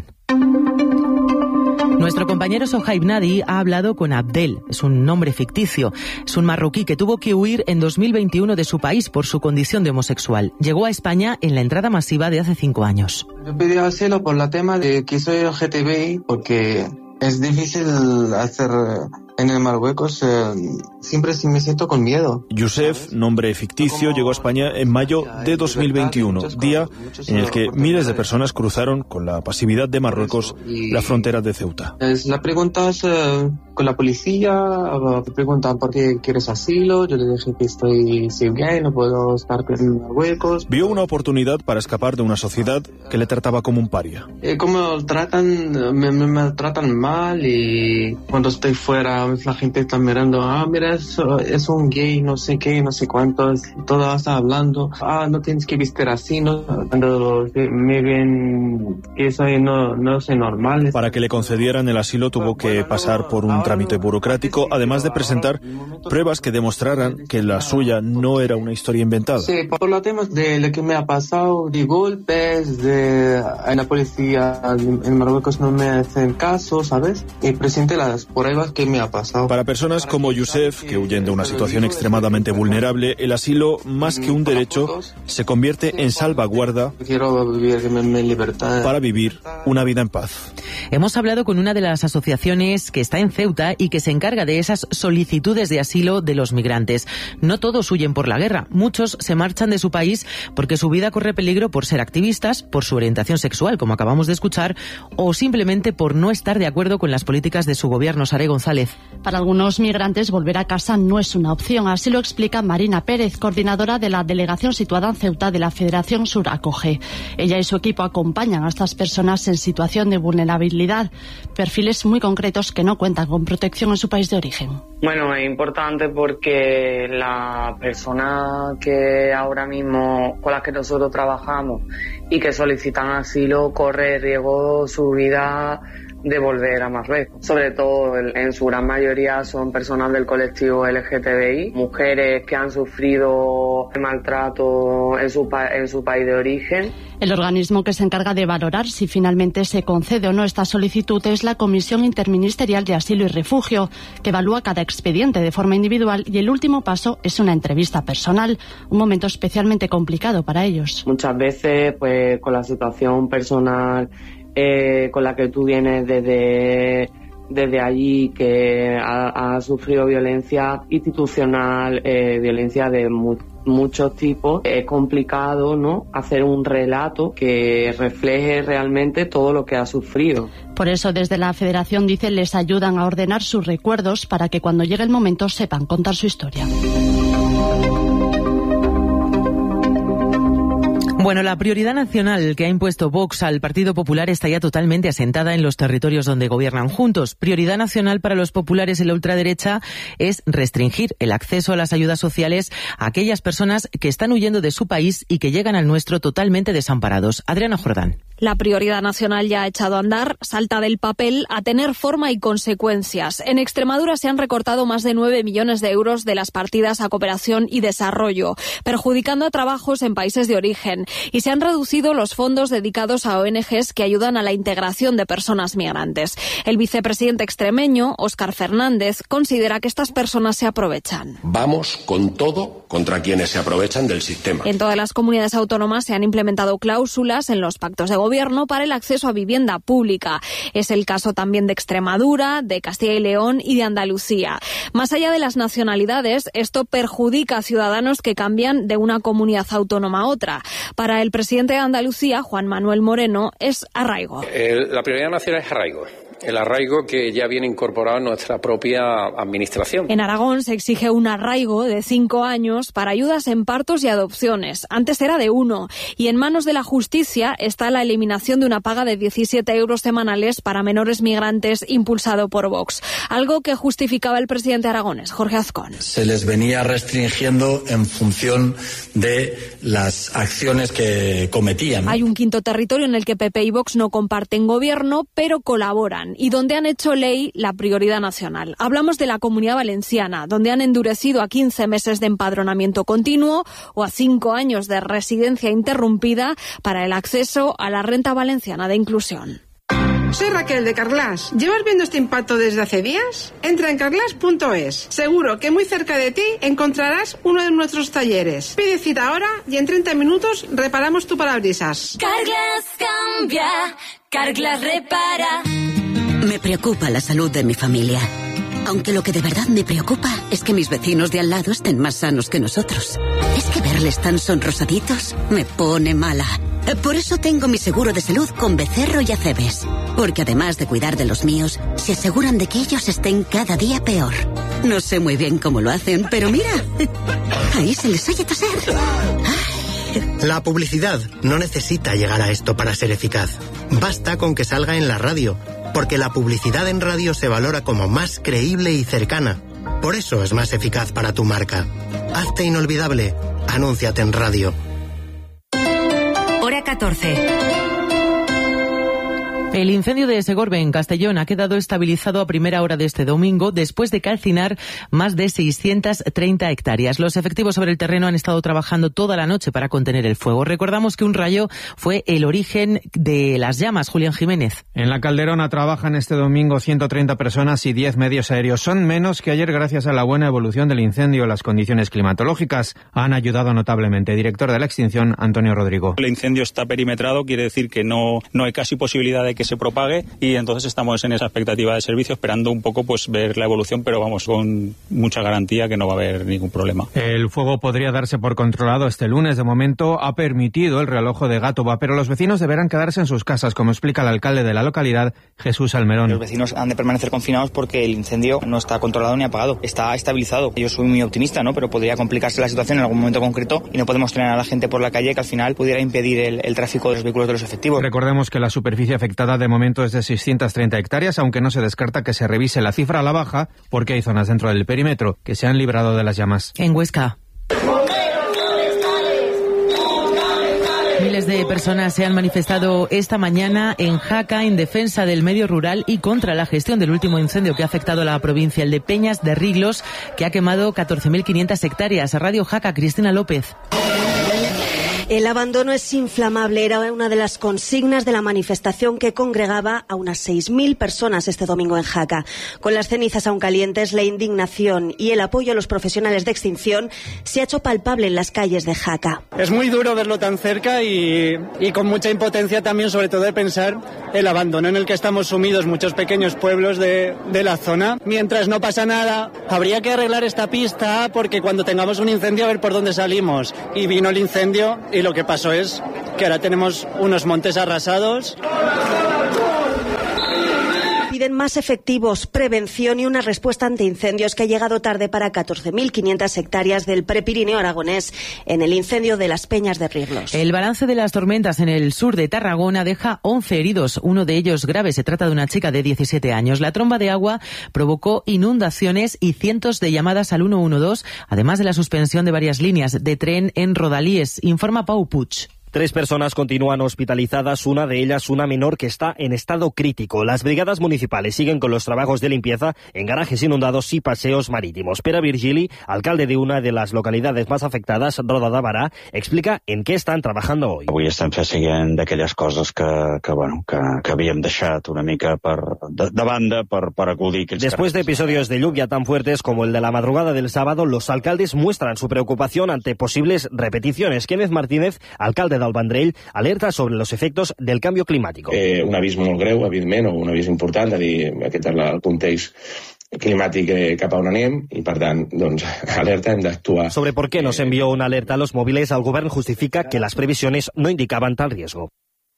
Nuestro compañero Sohaib Nadi ha hablado con Abdel, es un nombre ficticio, es un marroquí que tuvo que huir en 2021 de su país por su condición de homosexual. Llegó a España en la entrada masiva de hace 5 años. Yo pedí asilo por la tema de que soy LGTBI, porque es difícil hacer en el Marruecos, siempre me siento con miedo. Youssef, nombre ficticio, llegó a España en mayo de 2021, día en el que miles de personas cruzaron con la pasividad de Marruecos la frontera de Ceuta. La pregunta es con la policía, me preguntan por qué quieres asilo, yo le dije que estoy bien, no puedo estar en Marruecos. Vio una oportunidad para escapar de una sociedad que le trataba como un paria. Como tratan, me tratan mal, y cuando estoy fuera la gente está mirando, mira, es un gay, no sé qué, no sé cuántos, todo está hablando, no tienes que vestir así, ¿no? Cuando me ven que soy, no soy normal. Para que le concedieran el asilo tuvo que pasar por un trámite burocrático, además de presentar pruebas que demostraran que la suya no era una historia inventada. Sí, por los temas de lo que me ha pasado, de golpes, en la policía en Marruecos no me hacen caso, ¿sabes? Y presenté las pruebas que me ha pasado. Para personas como Youssef, que huyen de una situación extremadamente vulnerable, el asilo, más que un derecho, se convierte en salvaguarda Quiero vivir en libertad para vivir una vida en paz. Hemos hablado con una de las asociaciones que está en Ceuta y que se encarga de esas solicitudes de asilo de los migrantes. No todos huyen por la guerra, muchos se marchan de su país porque su vida corre peligro por ser activistas, por su orientación sexual, como acabamos de escuchar, o simplemente por no estar de acuerdo con las políticas de su gobierno. Sare González. Para algunos migrantes, volver a casa no es una opción. Así lo explica Marina Pérez, coordinadora de la delegación situada en Ceuta de la Federación Sur Acoge. Ella y su equipo acompañan a estas personas en situación de vulnerabilidad, perfiles muy concretos que no cuentan con protección en su país de origen. Bueno, es importante porque la persona que ahora mismo con las que nosotros trabajamos y que solicitan asilo corre riesgo su vida de volver a Marruecos. Sobre todo, en su gran mayoría son personas del colectivo LGTBI, mujeres que han sufrido maltrato en su país de origen. El organismo que se encarga de valorar si finalmente se concede o no esta solicitud es la Comisión Interministerial de Asilo y Refugio, que evalúa cada expediente de forma individual, y el último paso es una entrevista personal, un momento especialmente complicado para ellos. Muchas veces, pues, con la situación personal con la que tú vienes desde allí, que ha sufrido violencia institucional, violencia de muchos tipos, es complicado, ¿no?, hacer un relato que refleje realmente todo lo que ha sufrido. Por eso, desde la Federación, dice, les ayudan a ordenar sus recuerdos para que cuando llegue el momento sepan contar su historia. Bueno, la prioridad nacional que ha impuesto Vox al Partido Popular está ya totalmente asentada en los territorios donde gobiernan juntos. Prioridad nacional para los populares y la ultraderecha es restringir el acceso a las ayudas sociales a aquellas personas que están huyendo de su país y que llegan al nuestro totalmente desamparados. Adriana Jordán. La prioridad nacional ya ha echado a andar, salta del papel a tener forma y consecuencias. En Extremadura se han recortado más de 9 millones de euros de las partidas a cooperación y desarrollo, perjudicando a trabajos en países de origen. Y se han reducido los fondos dedicados a ONGs que ayudan a la integración de personas migrantes. El vicepresidente extremeño, Óscar Fernández, considera que estas personas se aprovechan. Vamos con todo contra quienes se aprovechan del sistema. En todas las comunidades autónomas se han implementado cláusulas en los pactos de gobierno para el acceso a vivienda pública. Es el caso también de Extremadura, de Castilla y León y de Andalucía. Más allá de las nacionalidades, esto perjudica a ciudadanos que cambian de una comunidad autónoma a otra. Para el presidente de Andalucía, Juan Manuel Moreno, es arraigo. La prioridad nacional es arraigo. El arraigo que ya viene incorporado en nuestra propia administración. En Aragón se exige un arraigo de 5 años para ayudas en partos y adopciones. Antes era de 1. Y en manos de la justicia está la eliminación de una paga de 17 euros semanales para menores migrantes impulsado por Vox. Algo que justificaba el presidente aragonés, Jorge Azcón. Se les venía restringiendo en función de las acciones que cometían. Hay un quinto territorio en el que PP y Vox no comparten gobierno, pero colaboran, y donde han hecho ley la prioridad nacional. Hablamos de la Comunidad Valenciana, donde han endurecido a 15 meses de empadronamiento continuo o a 5 años de residencia interrumpida para el acceso a la renta valenciana de inclusión. Soy Raquel de Carglass. ¿Llevas viendo este impacto desde hace días? Entra en carglass.es. Seguro que muy cerca de ti encontrarás uno de nuestros talleres. Pide cita ahora y en 30 minutos reparamos tu parabrisas. Carglass cambia, Carglass repara. Me preocupa la salud de mi familia. Aunque lo que de verdad me preocupa es que mis vecinos de al lado estén más sanos que nosotros. Es que verles tan sonrosaditos me pone mala. Por eso tengo mi seguro de salud con Becerro y Acebes. Porque además de cuidar de los míos, se aseguran de que ellos estén cada día peor. No sé muy bien cómo lo hacen, pero mira, ahí se les oye toser. La publicidad no necesita llegar a esto para ser eficaz. Basta con que salga en la radio, porque la publicidad en radio se valora como más creíble y cercana. Por eso es más eficaz para tu marca. Hazte inolvidable. Anúnciate en radio. Hora 14. El incendio de Segorbe, en Castellón, ha quedado estabilizado a primera hora de este domingo después de calcinar más de 630 hectáreas. Los efectivos sobre el terreno han estado trabajando toda la noche para contener el fuego. Recordamos que un rayo fue el origen de las llamas. Julián Jiménez. En la Calderona trabajan este domingo 130 personas y 10 medios aéreos. Son menos que ayer gracias a la buena evolución del incendio. Las condiciones climatológicas han ayudado notablemente. Director de la extinción, Antonio Rodrigo. El incendio está perimetrado, quiere decir que no hay casi posibilidad de que se propague, y entonces estamos en esa expectativa de servicio, esperando un poco pues ver la evolución, pero vamos, con mucha garantía que no va a haber ningún problema. El fuego podría darse por controlado este lunes. De momento ha permitido el realojo de Gátova, pero los vecinos deberán quedarse en sus casas, como explica el alcalde de la localidad, Jesús Almerón. Los vecinos han de permanecer confinados porque el incendio no está controlado ni apagado, está estabilizado. Yo soy muy optimista, ¿no? Pero podría complicarse la situación en algún momento concreto y no podemos tener a la gente por la calle que al final pudiera impedir el tráfico de los vehículos de los efectivos. Recordemos que la superficie afectada de momento es de 630 hectáreas, aunque no se descarta que se revise la cifra a la baja porque hay zonas dentro del perímetro que se han librado de las llamas. En Huesca, miles de personas se han manifestado esta mañana en Jaca en defensa del medio rural y contra la gestión del último incendio que ha afectado a la provincia, el de Peñas de Riglos, que ha quemado 14.500 hectáreas. Radio Jaca, Cristina López. El abandono es inflamable, era una de las consignas de la manifestación que congregaba a unas 6.000 personas este domingo en Jaca. Con las cenizas aún calientes, la indignación y el apoyo a los profesionales de extinción se ha hecho palpable en las calles de Jaca. Es muy duro verlo tan cerca y con mucha impotencia también, sobre todo de pensar el abandono en el que estamos sumidos muchos pequeños pueblos de la zona. Mientras no pasa nada, habría que arreglar esta pista porque cuando tengamos un incendio a ver por dónde salimos. Y vino el incendio y lo que pasó es que ahora tenemos unos montes arrasados. Piden más efectivos, prevención y una respuesta ante incendios que ha llegado tarde para 14.500 hectáreas del Prepirineo aragonés en el incendio de las Peñas de Riglos. El balance de las tormentas en el sur de Tarragona deja 11 heridos, uno de ellos grave. Se trata de una chica de 17 años. La tromba de agua provocó inundaciones y cientos de llamadas al 112, además de la suspensión de varias líneas de tren en Rodalíes, informa Pau Puig. 3 personas continúan hospitalizadas, una de ellas una menor que está en estado crítico. Las brigadas municipales siguen con los trabajos de limpieza en garajes inundados y paseos marítimos. Pere Virgili, alcalde de una de les localitats més afectades, Roda de Barà, explica en què estan trabajando hoy. Avui estem seguint d'aquelles coses que havíem deixat una mica de banda per acudir. Después de episodios de lluvia tan fuertes como el de la madrugada del sábado, los alcaldes muestran su preocupación ante posibles repeticiones. Kenneth Martínez, alcalde del Vendrell, alerta sobre los efectos del cambio climàtic. Un avís molt greu, evidentment, o un avís important, de dir aquest és el context climàtic cap a on anem i, per tant, doncs, alerta, hem d'actuar. Sobre por qué nos envió una alerta a los móviles, el govern justifica que las previsiones no indicaban tal riesgo.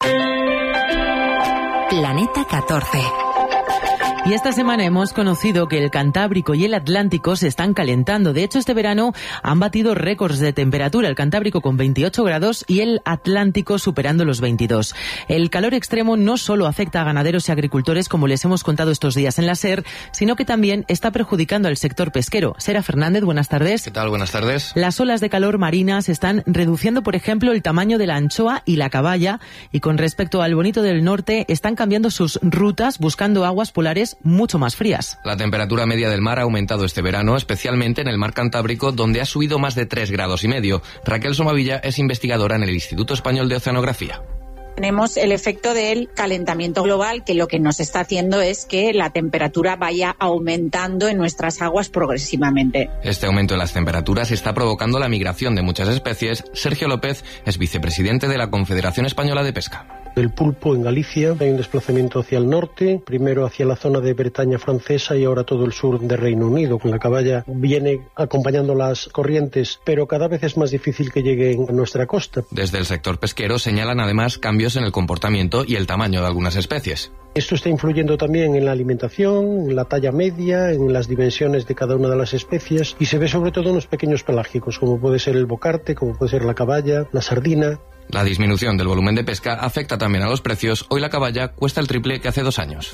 Planeta 14. Y esta semana hemos conocido que el Cantábrico y el Atlántico se están calentando. De hecho, este verano han batido récords de temperatura. El Cantábrico con 28 grados y el Atlántico superando los 22. El calor extremo no solo afecta a ganaderos y agricultores, como les hemos contado estos días en la SER, sino que también está perjudicando al sector pesquero. Sera Fernández, buenas tardes. ¿Qué tal? Buenas tardes. Las olas de calor marinas están reduciendo, por ejemplo, el tamaño de la anchoa y la caballa. Y con respecto al bonito del norte, están cambiando sus rutas buscando aguas polares mucho más frías. La temperatura media del mar ha aumentado este verano, especialmente en el mar Cantábrico, donde ha subido más de 3,5 grados. Raquel Somavilla es investigadora en el Instituto Español de Oceanografía. Tenemos el efecto del calentamiento global, que lo que nos está haciendo es que la temperatura vaya aumentando en nuestras aguas progresivamente. Este aumento de las temperaturas está provocando la migración de muchas especies. Sergio López es vicepresidente de la Confederación Española de Pesca. El pulpo en Galicia hay un desplazamiento hacia el norte, primero hacia la zona de Bretaña francesa y ahora todo el sur de Reino Unido. La caballa viene acompañando las corrientes, pero cada vez es más difícil que lleguen a nuestra costa. Desde el sector pesquero señalan además cambios en el comportamiento y el tamaño de algunas especies. Esto está influyendo también en la alimentación, en la talla media, en las dimensiones de cada una de las especies, y se ve sobre todo en los pequeños pelágicos, como puede ser el bocarte, como puede ser la caballa, la sardina. La disminución del volumen de pesca afecta también a los precios. Hoy la caballa cuesta el triple que hace 2 años.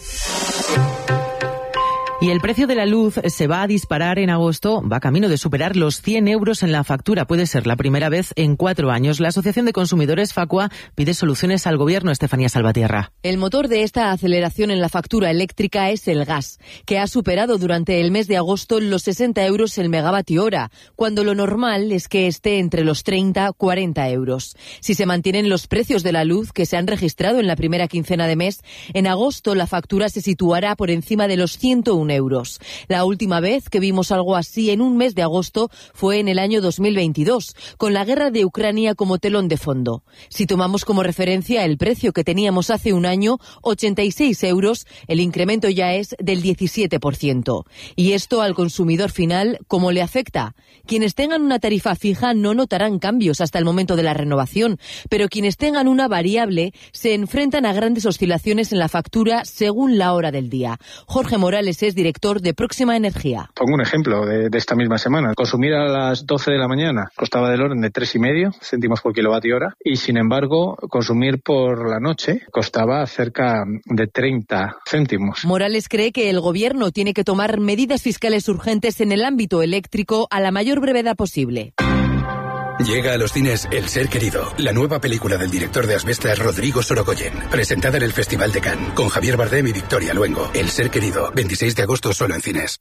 Y el precio de la luz se va a disparar en agosto, va camino de superar los 100 euros en la factura. Puede ser la primera vez en 4 años. La Asociación de Consumidores Facua pide soluciones al gobierno. Estefanía Salvatierra. El motor de esta aceleración en la factura eléctrica es el gas, que ha superado durante el mes de agosto los 60 euros el megavatio hora, cuando lo normal es que esté entre los 30-40 euros. Si se mantienen los precios de la luz que se han registrado en la primera quincena de mes, en agosto la factura se situará por encima de los 101 euros. La última vez que vimos algo así en un mes de agosto fue en el año 2022, con la guerra de Ucrania como telón de fondo. Si tomamos como referencia el precio que teníamos hace un año, 86 euros, el incremento ya es del 17%. ¿Y esto al consumidor final cómo le afecta? Quienes tengan una tarifa fija no notarán cambios hasta el momento de la renovación, pero quienes tengan una variable se enfrentan a grandes oscilaciones en la factura según la hora del día. Jorge Morales es director de Próxima Energía. Pongo un ejemplo de esta misma semana. Consumir a las 12 de la mañana costaba del orden de 3,5 céntimos por kilovatio hora y, sin embargo, consumir por la noche costaba cerca de 30 céntimos. Morales cree que el gobierno tiene que tomar medidas fiscales urgentes en el ámbito eléctrico a la mayor brevedad posible. Llega a los cines El Ser Querido, la nueva película del director de Asbestas, Rodrigo Sorogoyen, presentada en el Festival de Cannes, con Javier Bardem y Victoria Luengo. El Ser Querido, 26 de agosto solo en cines.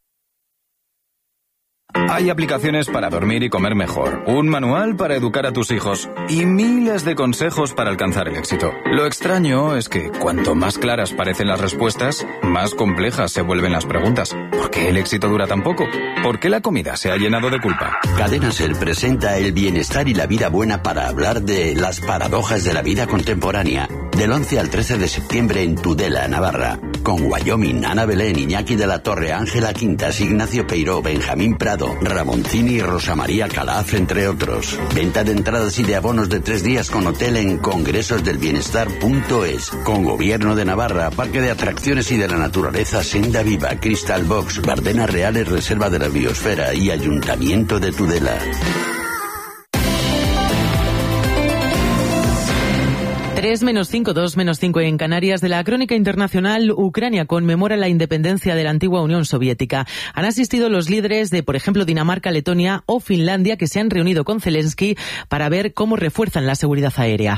Hay aplicaciones para dormir y comer mejor, un manual para educar a tus hijos y miles de consejos para alcanzar el éxito. Lo extraño es que cuanto más claras parecen las respuestas, más complejas se vuelven las preguntas. ¿Por qué el éxito dura tan poco? ¿Por qué la comida se ha llenado de culpa? Cadena Ser presenta el bienestar y la vida buena para hablar de las paradojas de la vida contemporánea. Del 11 al 13 de septiembre en Tudela, Navarra. Con Wyoming, Ana Belén, Iñaki de la Torre, Ángela Quintas, Ignacio Peiró, Benjamín Prado, Ramoncini y Rosa María Calaf, entre otros. Venta de entradas y de abonos de 3 días con hotel en congresosdelbienestar.es. Con Gobierno de Navarra, Parque de Atracciones y de la Naturaleza, Senda Viva, Crystal Box, Bardenas Reales, Reserva de la Biosfera y Ayuntamiento de Tudela. 3-5, 2-5 en Canarias. De la crónica internacional, Ucrania conmemora la independencia de la antigua Unión Soviética. Han asistido los líderes de, por ejemplo, Dinamarca, Letonia o Finlandia, que se han reunido con Zelensky para ver cómo refuerzan la seguridad aérea.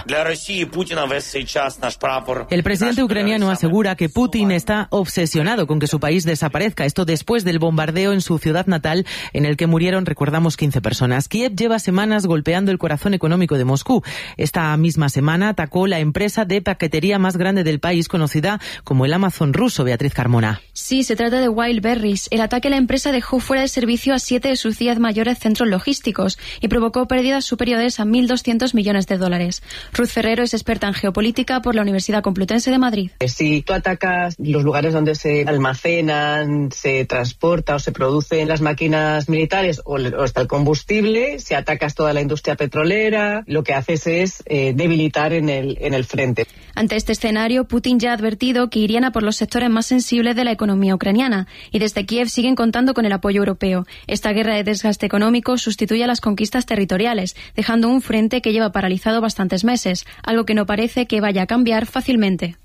El presidente ucraniano asegura que Putin está obsesionado con que su país desaparezca. Esto después del bombardeo en su ciudad natal, en el que murieron, recordamos, 15 personas. Kiev lleva semanas golpeando el corazón económico de Moscú. Esta misma semana atacó la empresa de paquetería más grande del país, conocida como el Amazon ruso. Beatriz Carmona. Sí, se trata de Wildberries. El ataque a la empresa dejó fuera de servicio a 7 de sus 10 mayores centros logísticos y provocó pérdidas superiores a 1.200 millones de dólares. Ruth Ferrero es experta en geopolítica por la Universidad Complutense de Madrid. Si tú atacas los lugares donde se almacenan, se transporta o se producen las máquinas militares o está el combustible, si atacas toda la industria petrolera, lo que haces es debilitar en el frente. Ante este escenario, Putin ya ha advertido que irían a por los sectores más sensibles de la economía ucraniana y desde Kiev siguen contando con el apoyo europeo. Esta guerra de desgaste económico sustituye a las conquistas territoriales, dejando un frente que lleva paralizado bastantes meses, algo que no parece que vaya a cambiar fácilmente.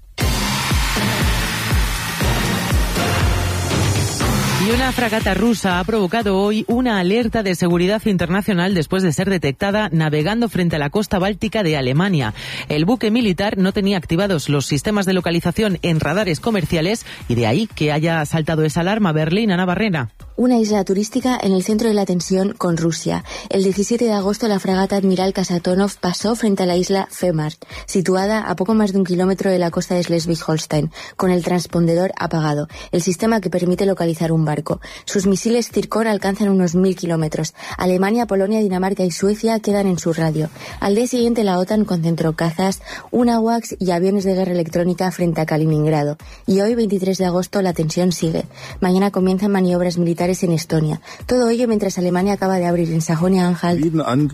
Y una fragata rusa ha provocado hoy una alerta de seguridad internacional después de ser detectada navegando frente a la costa báltica de Alemania. El buque militar no tenía activados los sistemas de localización en radares comerciales y de ahí que haya saltado esa alarma. Berlín, Ana Barrena. Una isla turística en el centro de la tensión con Rusia. El 17 de agosto la fragata Admiral Kasatonov pasó frente a la isla Femart, situada a poco más de 1 kilómetro de la costa de Schleswig-Holstein, con el transpondedor apagado, el sistema que permite localizar un barco. Sus misiles Zircon alcanzan unos 1.000 kilómetros. Alemania, Polonia, Dinamarca y Suecia quedan en su radio. Al día siguiente la OTAN concentró cazas, un AWACS y aviones de guerra electrónica frente a Kaliningrado. Y hoy, 23 de agosto, la tensión sigue. Mañana comienzan maniobras militares en Estonia. Todo ello mientras Alemania acaba de abrir en Sajonia-Anhalt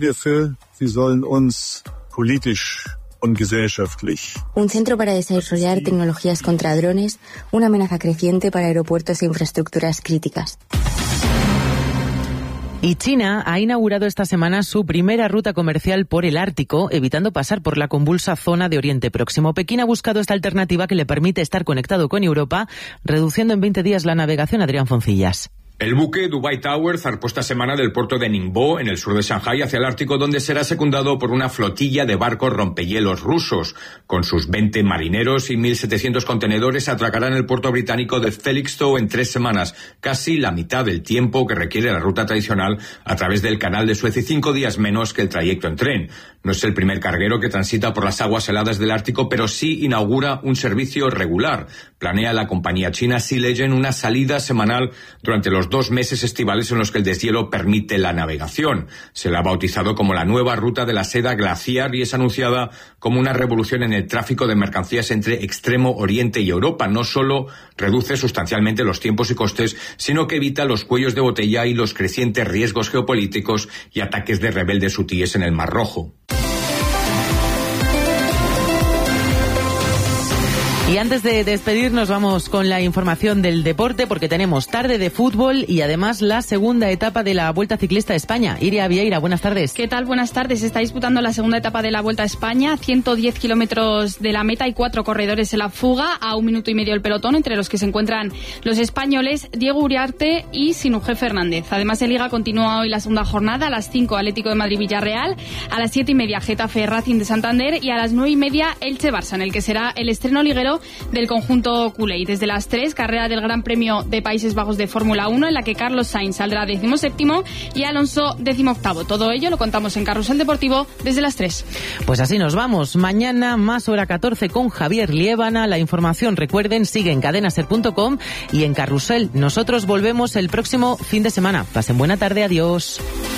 un centro para desarrollar tecnologías contra drones, una amenaza creciente para aeropuertos e infraestructuras críticas. Y China ha inaugurado esta semana su primera ruta comercial por el Ártico, evitando pasar por la convulsa zona de Oriente Próximo. Pekín ha buscado esta alternativa que le permite estar conectado con Europa, reduciendo en 20 días la navegación. Adrián Foncillas. El buque Dubai Tower zarpó esta semana del puerto de Ningbo, en el sur de Shanghái, hacia el Ártico, donde será secundado por una flotilla de barcos rompehielos rusos. Con sus 20 marineros y 1.700 contenedores atracarán el puerto británico de Felixstowe en 3 semanas, casi la mitad del tiempo que requiere la ruta tradicional a través del Canal de Suez y 5 días menos que el trayecto en tren. No es el primer carguero que transita por las aguas heladas del Ártico, pero sí inaugura un servicio regular. Planea la compañía china Sea Legend una salida semanal durante los 2 meses estivales en los que el deshielo permite la navegación. Se la ha bautizado como la nueva ruta de la seda glaciar y es anunciada como una revolución en el tráfico de mercancías entre Extremo Oriente y Europa. No solo reduce sustancialmente los tiempos y costes, sino que evita los cuellos de botella y los crecientes riesgos geopolíticos y ataques de rebeldes hutíes en el Mar Rojo. Y antes de despedirnos vamos con la información del deporte porque tenemos tarde de fútbol y además la segunda etapa de la Vuelta Ciclista a España. Iria Vieira, buenas tardes. ¿Qué tal? Buenas tardes. Se está disputando la segunda etapa de la Vuelta a España, 110 kilómetros de la meta y 4 corredores en la fuga, a 1 minuto y medio el pelotón, entre los que se encuentran los españoles Diego Uriarte y Sinuje Fernández. Además, en Liga continúa hoy la segunda jornada, a las 5 Atlético de Madrid-Villarreal, a las 7:30 Getafe Racing de Santander y a las 9:30 Elche-Barça, en el que será el estreno liguero del conjunto culé. Y desde las 3, carrera del Gran Premio de Países Bajos de Fórmula 1, en la que Carlos Sainz saldrá 17º y Alonso 18º. Todo ello lo contamos en Carrusel Deportivo desde las 3. Pues así nos vamos. Mañana más hora 14 con Javier Liébana. La información, recuerden, sigue en cadenaser.com y en Carrusel. Nosotros volvemos el próximo fin de semana. Pasen buena tarde. Adiós.